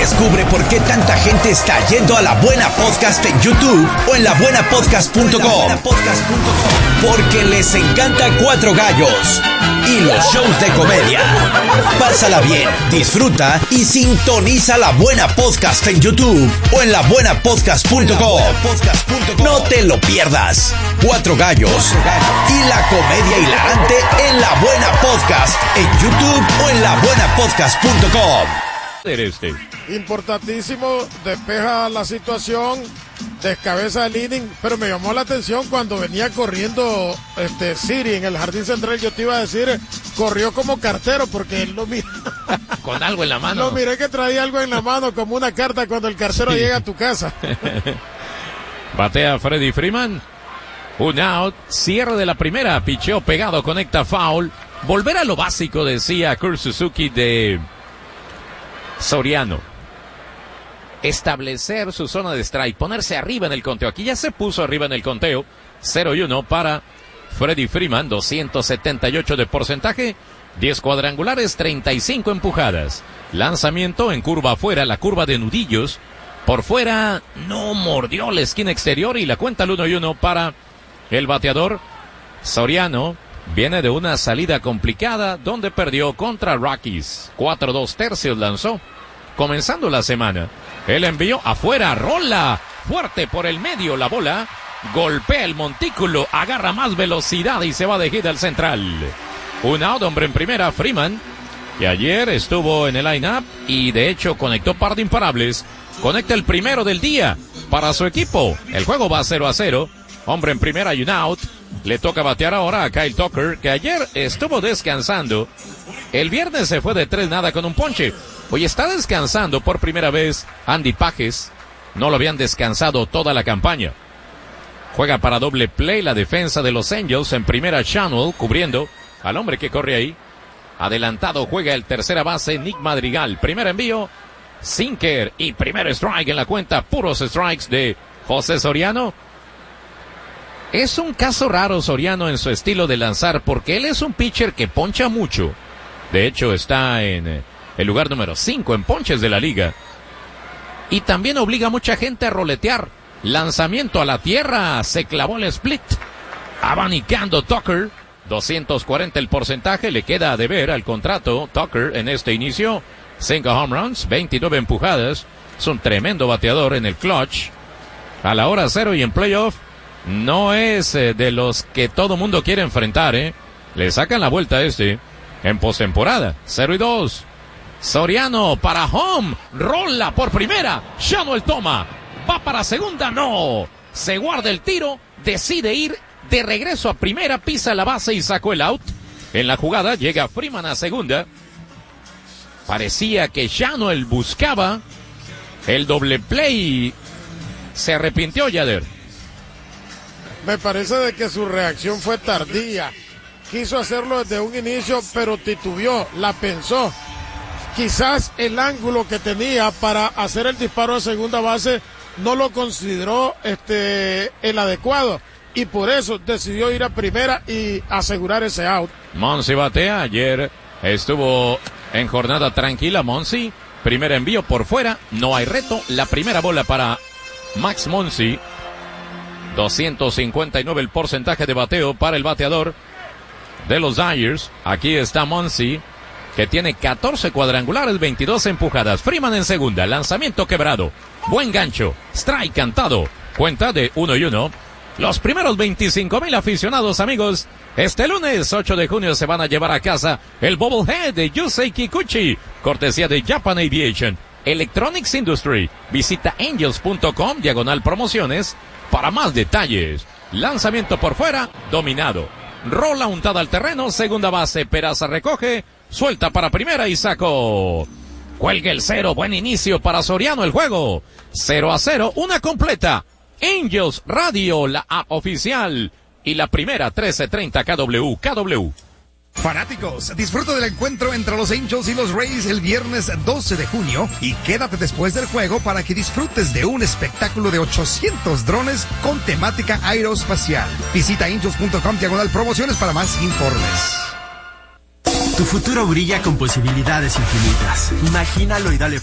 Descubre por qué tanta gente está yendo a La Buena Podcast en YouTube o en labuenapodcast.com. Porque les encanta Cuatro Gallos y los shows de comedia. Pásala bien, disfruta y sintoniza La Buena Podcast en YouTube o en labuenapodcast.com. No te lo pierdas. Cuatro Gallos y la comedia hilarante en La Buena Podcast en YouTube o en labuenapodcast.com. Importantísimo, despeja la situación, descabeza el inning, pero me llamó la atención cuando venía corriendo Siri en el jardín central. Yo te iba a decir, corrió como cartero porque él lo mira con algo en la mano. Lo miré que traía algo en la mano como una carta cuando el cartero llega a tu casa. Batea Freddie Freeman, un out, cierre de la primera, picheo pegado, conecta foul. Volver a lo básico, decía Kurt Suzuki de Soriano. Establecer su zona de strike, ponerse arriba en el conteo. Aquí ya se puso arriba en el conteo. 0-1 para Freddie Freeman, 278 de porcentaje, 10 cuadrangulares, 35 empujadas. Lanzamiento en curva afuera, la curva de nudillos. Por fuera no mordió la esquina exterior y la cuenta al 1-1 para el bateador. Soriano viene de una salida complicada donde perdió contra Rockies. 4-2 tercios lanzó. Comenzando la semana, el envío afuera, rola fuerte por el medio la bola, golpea el montículo, agarra más velocidad y se va de hit al central. Un out, hombre en primera, Freeman, que ayer estuvo en el line-up y de hecho conectó par de imparables. Conecta el primero del día para su equipo. El juego va 0-0. Hombre en primera y un out. Le toca batear ahora a Kyle Tucker, que ayer estuvo descansando. El viernes se fue de 3-0 con un ponche. Hoy está descansando por primera vez Andy Pages. No lo habían descansado toda la campaña. Juega para doble play la defensa de los Angels en primera, Channel, cubriendo al hombre que corre ahí. Adelantado juega el tercera base, Nick Madrigal. Primer envío, sinker y primer strike en la cuenta. Puros strikes de José Soriano. Es un caso raro Soriano en su estilo de lanzar porque él es un pitcher que poncha mucho. De hecho está en el lugar número 5 en ponches de la liga. Y también obliga a mucha gente a roletear. Lanzamiento a la tierra, se clavó el split. Abanicando Tucker. 240 el porcentaje, le queda a deber al contrato Tucker en este inicio. 5 home runs, 29 empujadas. Es un tremendo bateador en el clutch. A la hora 0 y en playoff no es de los que todo mundo quiere enfrentar, Le sacan la vuelta en postemporada. 0-2. Soriano para home. Rola por primera. Shanuel toma. Va para segunda. No. Se guarda el tiro. Decide ir de regreso a primera. Pisa la base y sacó el out. En la jugada llega Freeman a segunda. Parecía que Shanuel buscaba el doble play. Se arrepintió Yader. Me parece de que su reacción fue tardía. Quiso hacerlo desde un inicio, pero titubeó, la pensó. Quizás el ángulo que tenía para hacer el disparo a segunda base no lo consideró el adecuado. Y por eso decidió ir a primera y asegurar ese out. Monsi batea. Ayer estuvo en jornada tranquila Monsi. Primer envío por fuera. No hay reto. La primera bola para Max Monsi. 259 el porcentaje de bateo para el bateador de los Dodgers. Aquí está Monsi, que tiene 14 cuadrangulares, 22 empujadas. Freeman en segunda, lanzamiento quebrado. Buen gancho, strike cantado. Cuenta de 1-1. Los primeros 25,000 aficionados, amigos, este lunes 8 de junio se van a llevar a casa el bobblehead de Yusei Kikuchi, cortesía de Japan Aviation Electronics Industry. Visita angels.com/promociones para más detalles. Lanzamiento por fuera, dominado. Rola untada al terreno, segunda base, Peraza recoge, suelta para primera y sacó. Cuelga el 0, buen inicio para Soriano el juego. 0-0, una completa. Angels Radio, la app oficial. Y la primera 1330 KW. Fanáticos, disfruta del encuentro entre los Angels y los Rays el viernes 12 de junio y quédate después del juego para que disfrutes de un espectáculo de 800 drones con temática aeroespacial. Visita angels.com/promociones para más informes. Tu futuro brilla con posibilidades infinitas. Imagínalo y dale